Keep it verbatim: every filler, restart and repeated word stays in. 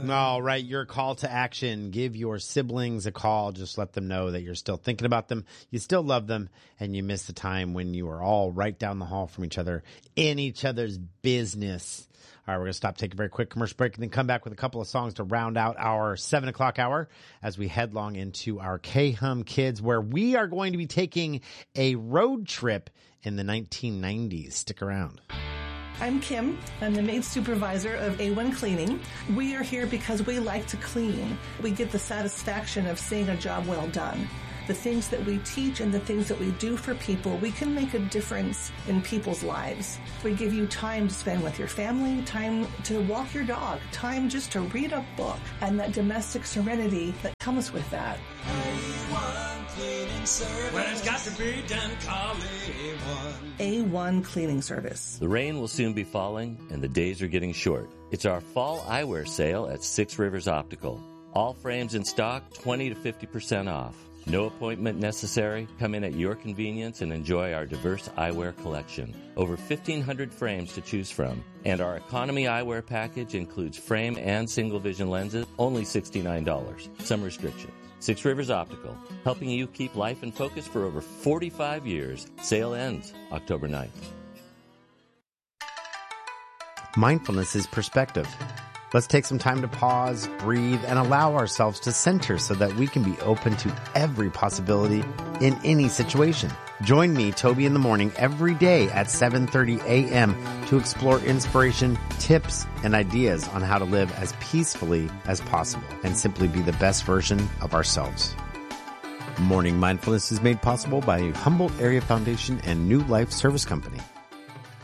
All right, your call to action. Give your siblings a call. Just let them know that you're still thinking about them, you still love them, and you miss the time when you were all right down the hall from each other in each other's business. All right, we're going to stop, take a very quick commercial break, and then come back with a couple of songs to round out our seven o'clock hour as we headlong into our K-Hum Kids, where we are going to be taking a road trip in the nineteen nineties. Stick around. I'm Kim. I'm the maid supervisor of A one Cleaning. We are here because we like to clean. We get the satisfaction of seeing a job well done. The things that we teach and the things that we do for people, we can make a difference in people's lives. We give you time to spend with your family, time to walk your dog, time just to read a book, and that domestic serenity that comes with that. A one Cleaning Service. When it's got to be done, call A one. A one Cleaning Service. The rain will soon be falling, and the days are getting short. It's our fall eyewear sale at Six Rivers Optical. All frames in stock, twenty to fifty percent off. No appointment necessary. Come in at your convenience and enjoy our diverse eyewear collection. Over fifteen hundred frames to choose from. And our economy eyewear package includes frame and single vision lenses, only sixty-nine dollars. Some restrictions. Six Rivers Optical, helping you keep life in focus for over forty-five years. Sale ends October ninth. Mindfulness is perspective. Let's take some time to pause, breathe, and allow ourselves to center so that we can be open to every possibility in any situation. Join me, Toby, in the morning every day at seven thirty a.m. to explore inspiration, tips, and ideas on how to live as peacefully as possible and simply be the best version of ourselves. Morning Mindfulness is made possible by Humboldt Area Foundation and New Life Service Company.